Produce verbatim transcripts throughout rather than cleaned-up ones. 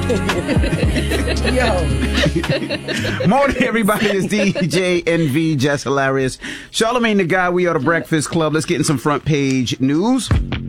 Yo. Morning, everybody. It's D J N V, Just Hilarious. Charlamagne the Guy. We are the Breakfast Club. Let's get in some front page news.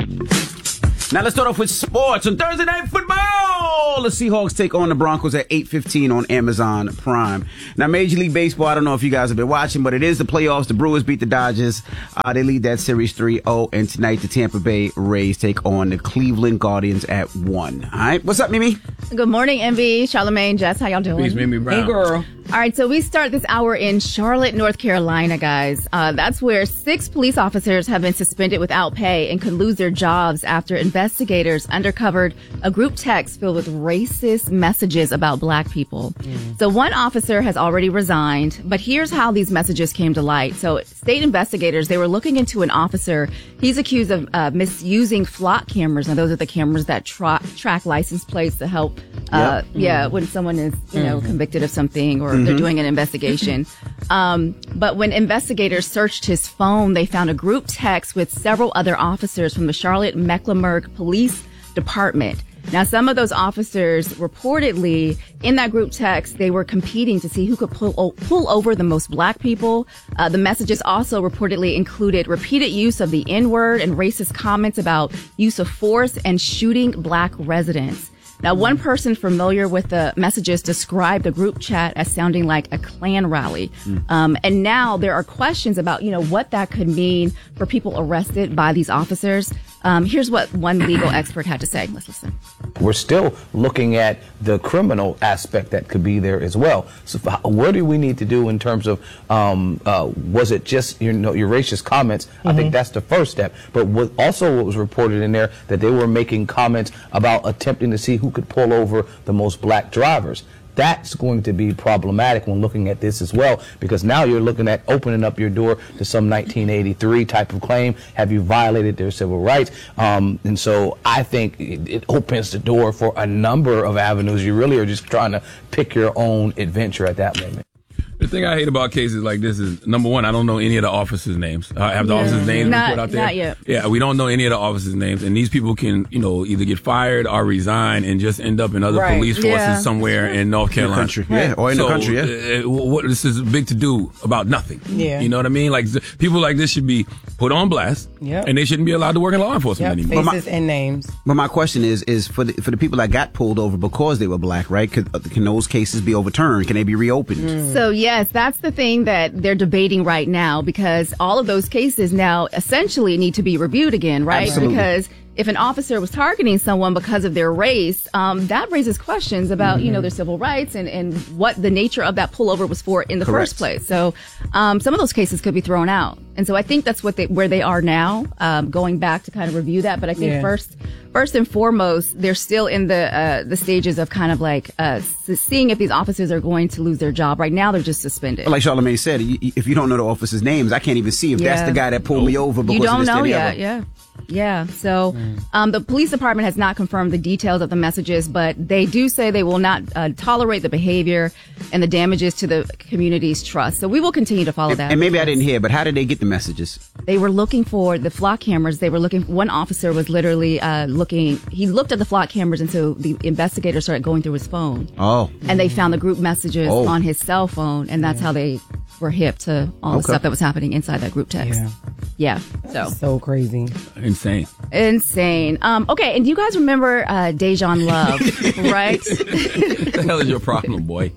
Now let's start off with sports. On Thursday Night Football, the Seahawks take on the Broncos at eight fifteen on Amazon Prime. Now, Major League Baseball, I don't know if you guys have been watching, but it is the playoffs. The Brewers beat the Dodgers. Uh, they lead that series three oh. And tonight, the Tampa Bay Rays take on the Cleveland Guardians at one. All right. What's up, Mimi? Good morning, M V, Charlamagne, Jess. How y'all doing? Peace, Mimi Brown. Hey, girl. All right, so we start this hour in Charlotte, North Carolina, guys. Uh, that's where six police officers have been suspended without pay and could lose their jobs after investigators uncovered a group text filled with racist messages about black people. Mm. So one officer has already resigned, but here's how these messages came to light. So state investigators, they were looking into an officer. He's accused of uh, misusing flock cameras. Now, those are the cameras that tra- track license plates to help, uh, yep. yeah, mm. when someone is, you know, mm-hmm. convicted of something or they're doing an investigation. Um, but when investigators searched his phone, they found a group text with several other officers from the Charlotte Mecklenburg Police Department. Now, some of those officers reportedly in that group text, they were competing to see who could pull, pull over the most black people. Uh, the messages also reportedly included repeated use of the N-word and racist comments about use of force and shooting black residents. Now, one person familiar with the messages described the group chat as sounding like a Klan rally. Mm. Um, and now there are questions about, you know, what that could mean for people arrested by these officers. Um, here's what one legal expert had to say. Let's listen. We're still looking at the criminal aspect that could be there as well. So what do we need to do in terms of, um, uh, was it just, you know, your racist comments? Mm-hmm. I think that's the first step. But what, also what was reported in there, that they were making comments about attempting to see who could pull over the most black drivers. That's going to be problematic when looking at this as well, because now you're looking at opening up your door to some nineteen eighty-three type of claim. Have you violated their civil rights? Um, and so I think it, it opens the door for a number of avenues. You really are just trying to pick your own adventure at that moment. The thing I hate about cases like this is, number one, I don't know any of the officers' names. I have the yeah. officers' names not, put out there. Not yet. Yeah, we don't know any of the officers' names, and these people can, you know, either get fired or resign and just end up in other right. police forces yeah. somewhere in North Carolina. In the country, yeah, or in so, the country, yeah. Uh, what, this is big to do about nothing. Yeah, you know what I mean? Like people like this should be put on blast, yep. and they shouldn't be allowed to work in law enforcement yep. anymore. Faces my, and names. But my question is, is for the, for the people that got pulled over because they were black, right? Could, can those cases be overturned? Can they be reopened? Mm. So yes, that's the thing that they're debating right now, because all of those cases now essentially need to be reviewed again, right? Absolutely. Because if an officer was targeting someone because of their race, um, that raises questions about, mm-hmm. you know, their civil rights and, and what the nature of that pullover was for in the Correct. first place. So um, some of those cases could be thrown out. And so I think that's what they, where they are now, um, going back to kind of review that. But I think yeah. first, first and foremost, they're still in the uh, the stages of kind of like uh, seeing if these officers are going to lose their job. Right now, they're just suspended. Like Charlamagne said, if you don't know the officers' names, I can't even see if yeah. that's the guy that pulled me over because you don't of this know or the yet. other. Yeah. Yeah. So um, the police department has not confirmed the details of the messages, but they do say they will not uh, tolerate the behavior and the damages to the community's trust. So we will continue to follow and, that. And maybe I didn't hear, but how did they get the messages? They were looking for the flock cameras. They were looking. One officer was literally uh, looking. He looked at the flock cameras until the investigators started going through his phone. Oh. And they found the group messages oh. on his cell phone, and that's yeah. how they were hip to all okay. the stuff that was happening inside that group text. Yeah. Yeah. So. So crazy. Insane. Insane. Um, okay, and do you guys remember uh, Dejan Love, right? What the hell is your problem, boy?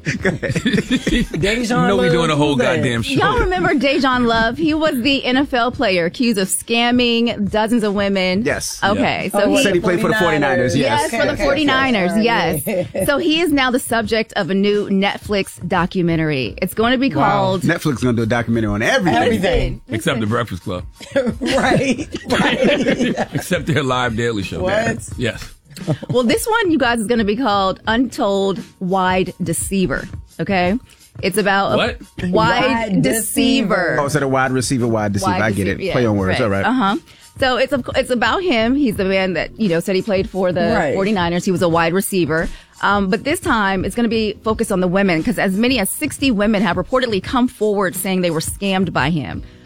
Dejan You know Love, we doing a whole that? goddamn show. Y'all remember Dejan Love? He was the N F L player accused of scamming dozens of women. Yes. Okay, yeah. so oh, he said he played for the forty-niners. Yes, Yes, for the okay, forty-niners, okay. yes. So he is now the subject of a new Netflix documentary. It's going to be called... Wow. Netflix is going to do a documentary on everything. Everything. Except the Breakfast Club. right. Right. Except their live daily show. What? Yes. Well, this one, you guys, is going to be called Untold Wide Deceiver. Okay? It's about what? a wide, Wide deceiver. deceiver. Oh, so the wide receiver, wide deceiver. Wide I get deceiver, it. yeah, Play on words. right. All right. Uh-huh. So it's a, it's about him. He's the man that, you know, said he played for the Right. forty-niners. He was a wide receiver. Um, but this time it's going to be focused on the women, because as many as sixty women have reportedly come forward saying they were scammed by him.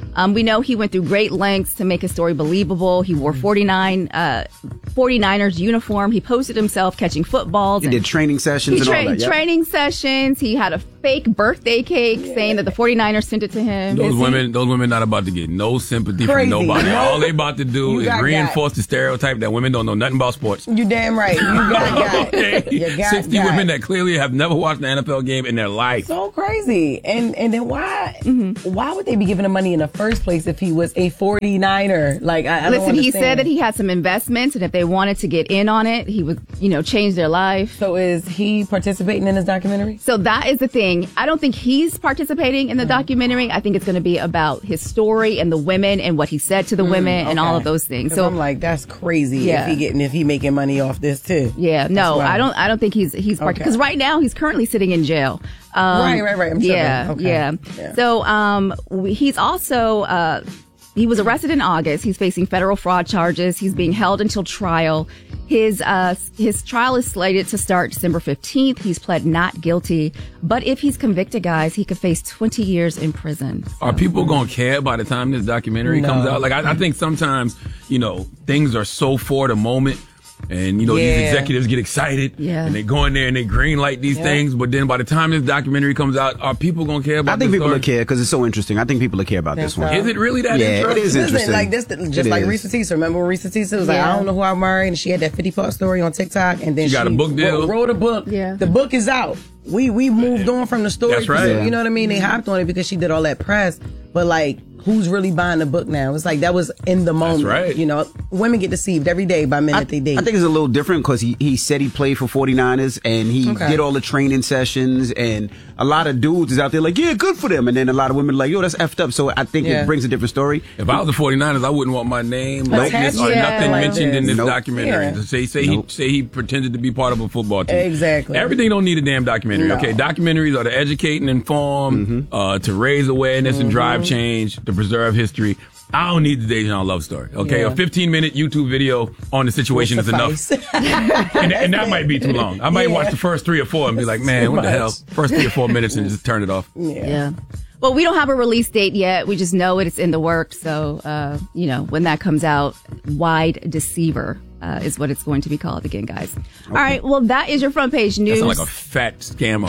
Um, we know he went through great lengths to make his story believable. He wore forty-nine, uh, forty-niners uniform. He posted himself catching footballs. He did training sessions he and tra- all that. Yep. Training sessions. He had a fake birthday cake yeah. saying that the forty-niners sent it to him. Those Is women, he? those women not about to get no sympathy Crazy. from nobody. No. All they about to do You is got reinforce got. the stereotype that women don't know nothing about sports. You damn right. You got got. Okay. You got Sixty got. women that clearly have never watched an N F L game in their life. So crazy. And and then why mm-hmm. why would they be giving him money in the first place if he was a forty-niner? Like I, I Listen, don't he understand. said that he had some investments, and if they wanted to get in on it, he would, you know, change their life. So is he participating in this documentary? So that is the thing. I don't think he's participating in the documentary. I think it's going to be about his story and the women and what he said to the mm, women and okay. all of those things. So I'm like, that's crazy. Yeah. If he getting if he making money off this too. Yeah, no, I don't. I don't think he's he's part because Okay. right now he's currently sitting in jail. Um, Right, right, right. I'm sure. yeah, Okay. yeah, Yeah. So um, we- he's also uh, he was arrested in August. He's facing federal fraud charges. He's being held until trial. His uh, his trial is slated to start December fifteenth. He's pled not guilty, but if he's convicted, guys, he could face twenty years in prison. So. Are people gonna care by the time this documentary No. comes out? Like, I, I think sometimes, you know, things are so for the moment. And, you know, Yeah. these executives get excited. Yeah. And they go in there and they green light these Yeah. things. But then by the time this documentary comes out, are people going to care about I think this people story? will care because it's so interesting. I think people will care about this Think one. so? Is it really that Yeah, it interesting? is Listen, interesting. like this, just It like is. Risa Tisa. Remember when Risa Tisa was like, Yeah. I don't know who I married, and she had that fifty part story on TikTok, and then She she, got a book deal. wrote, wrote a book. Yeah. The book is out. We we moved on from the story. That's right. because, You know what I mean? They hopped on it because she did all that press, but like. Who's really buying the book now? It's like that was in the moment. right. You know, women get deceived every day by men I, that they date. I think it's a little different because he, he said he played for forty-niners and he Okay. did all the training sessions, and a lot of dudes is out there like, yeah, good for them. And then a lot of women are like, yo, that's effed up. So I think Yeah. it brings a different story. If I was the forty-niners, I wouldn't want my name, likeness, or Yeah. nothing Like mentioned in this. this Nope. documentary. Yeah. Say say Nope. he say he pretended to be part of a football team. Exactly. Everything don't need a damn documentary. No. Okay, documentaries are to educate and inform, uh, to raise awareness and drive change, to preserve history. I don't need the Dejan love story. Okay, Yeah. a fifteen minute YouTube video on the situation is enough. Suffice. and, and that might be too long. I might Yeah. watch the first three or four and be like, man, Too what the much. hell? First three or four minutes and just turn it off. Yeah. Well, we don't have a release date yet. We just know it's in the works. So, uh, you know, when that comes out, Wide Deceiver uh, is what it's going to be called again, guys. All right. Well, that is your front page news. That sounds like a fat scammer.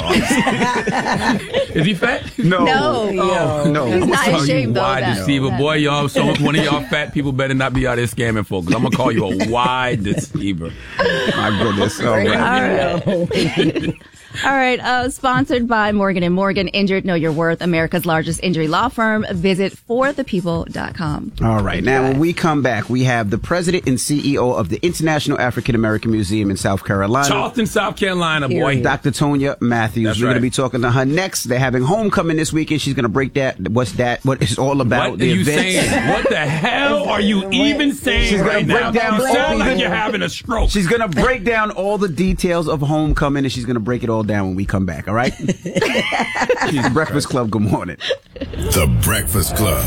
Is he fat? No. No. Oh, no. He's not Sorry, ashamed, you though, wide that- deceiver. that- Boy, y'all, so one of y'all fat people better not be out here scamming folks. I'm going to call you a wide deceiver. My goodness. Oh, Great man. video. All right. Uh, sponsored by Morgan and Morgan. Injured, Know Your Worth, America's largest injury law firm. Visit for the people dot com. All right. Now, when we come back, we have the president and C E O of the International African American Museum in South Carolina. Charleston, South Carolina, boy. Doctor Tonya Matthews. That's We're going right. to be talking to her next. They're having homecoming this weekend. She's going to break that. What's that? What it's all about? What the are you events. saying? What the hell are you even saying She's gonna right break now? down You all sound like the- you're having a stroke. She's going to break down all the details of homecoming, and she's going to break it all down when we come back. All right? She's Breakfast Club. Good morning. The Breakfast Club.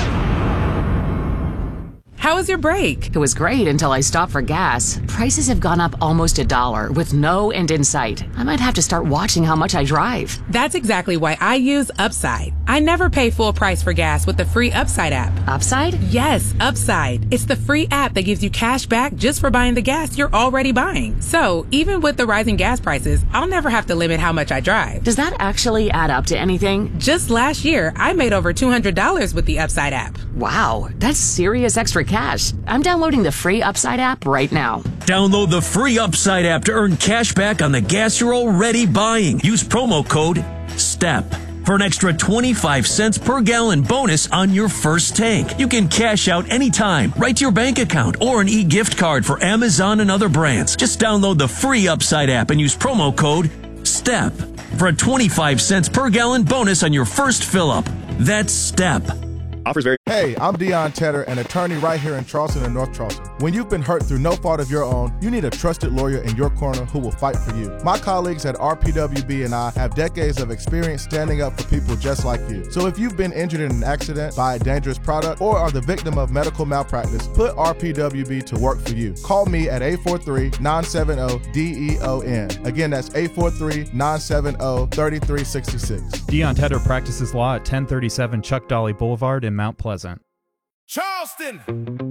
How was your break? It was great until I stopped for gas. Prices have gone up almost a dollar with no end in sight. I might have to start watching how much I drive. That's exactly why I use Upside. I never pay full price for gas with the free Upside app. Upside? Yes, Upside. It's the free app that gives you cash back just for buying the gas you're already buying. So, even with the rising gas prices, I'll never have to limit how much I drive. Does that actually add up to anything? Just last year, I made over two hundred dollars with the Upside app. Wow, that's serious extra cash. I'm downloading the free Upside app right now. Download the free Upside app to earn cash back on the gas you're already buying. Use promo code STEP for an extra twenty-five cents per gallon bonus on your first tank. You can cash out anytime, right to your bank account, or an e-gift card for Amazon and other brands. Just download the free Upside app and use promo code STEP for a twenty-five cents per gallon bonus on your first fill up. That's STEP. Offers very. Hey, I'm Deion Tedder, an attorney right here in Charleston and North Charleston. When you've been hurt through no fault of your own, you need a trusted lawyer in your corner who will fight for you. My colleagues at R P W B and I have decades of experience standing up for people just like you. So if you've been injured in an accident, by a dangerous product, or are the victim of medical malpractice, put R P W B to work for you. Call me at eight four three, nine seven zero, D E O N. Again, that's eight four three, nine seven zero, three three six six. Deion Tedder practices law at ten thirty-seven Chuck Dolly Boulevard in in Mount Pleasant. Charleston!